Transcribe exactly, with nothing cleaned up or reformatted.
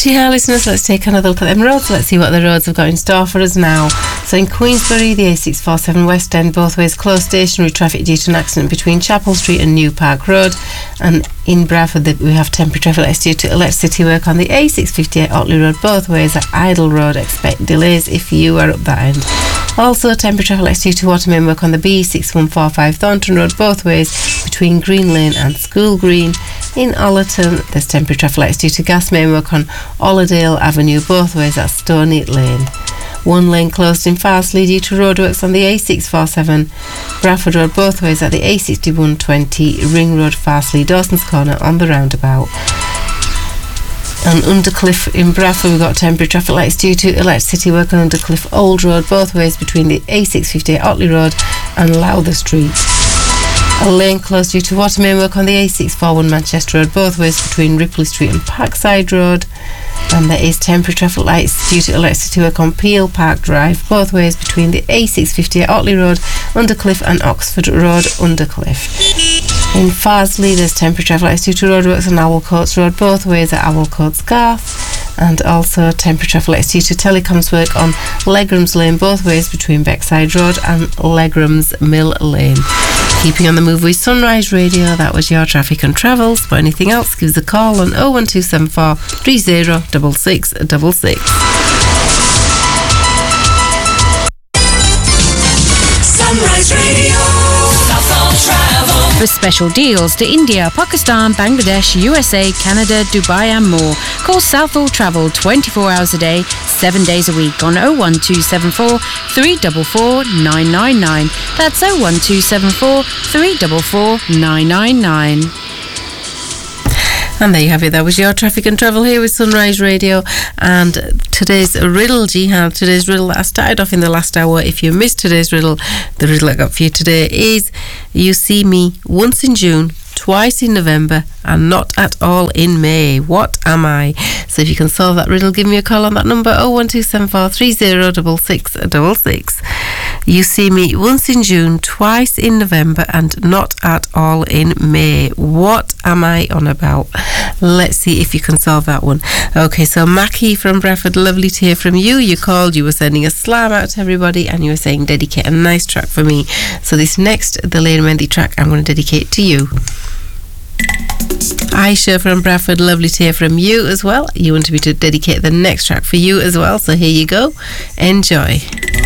Yeah, listeners, let's take another look at them roads. Let's see what the roads have got in store for us now. So in Queensbury, the A six forty-seven West End, both ways closed, stationary traffic due to an accident between Chapel Street and New Park Road. And in Bradford, we have temporary traffic lights due to electricity work on the A six fifty-eight Otley Road, both ways at Idle Road. Expect delays if you are up that end. Also, temporary traffic lights due to water main work on the B six one four five Thornton Road, both ways between Green Lane and School Green. In Ollerton, there's temporary traffic lights due to gas main work on Ollardale Avenue, both ways at Stony Lane. One lane closed in Farsley due to roadworks on the A six forty-seven Bradford Road, both ways at the A sixty-one twenty Ring Road, Farsley, Dawson's Corner on the roundabout. And Undercliff in Bradford, we've got temporary traffic lights due to electricity work on Undercliff Old Road, both ways between the A six fifty-eight Otley Road and Lowther Street. A lane closed due to water main work on the A six forty-one Manchester Road, both ways between Ripley Street and Parkside Road. And there is temporary traffic lights due to electricity work on Peel Park Drive, both ways between the A six fifty-eight Otley Road, Undercliff and Oxford Road, Undercliff. In Farsley, there's temporary traffic lights due to roadworks on Owlcoats Road, both ways at Owlcoats Garth. And also temporary traffic lights due to telecoms work on Legram's Lane, both ways between Beckside Road and Legram's Mill Lane. Keeping on the move with Sunrise Radio, that was your traffic and travels. For anything else, give us a call on oh one two seven four three oh six six six six. Sunrise Radio, Southall Travel. For special deals to India, Pakistan, Bangladesh, U S A, Canada, Dubai and more, call Southall Travel twenty-four hours a day, seven days a week on oh one two seven four three four four nine nine nine. That's oh one two seven four three four four nine nine nine. And there you have it. That was your traffic and travel here with Sunrise Radio. And today's riddle, Jihad, today's riddle that I started off in the last hour. If you missed today's riddle, the riddle I got for you today is: you see me once in June, twice in November, and not at all in May. What am I? So if you can solve that riddle, give me a call on that number, oh one two seven four three oh six six six six. You see me once in June, twice in November, and not at all in May. What am I on about? Let's see if you can solve that one. Okay, so Mackie from Bradford, lovely to hear from you. You called, you were sending a slam out to everybody, and you were saying dedicate a nice track for me. So this next, the Lane Mendy track, I'm going to dedicate to you. Aisha from Bradford, lovely to hear from you as well. You wanted me to dedicate the next track for you as well, so here you go. Enjoy.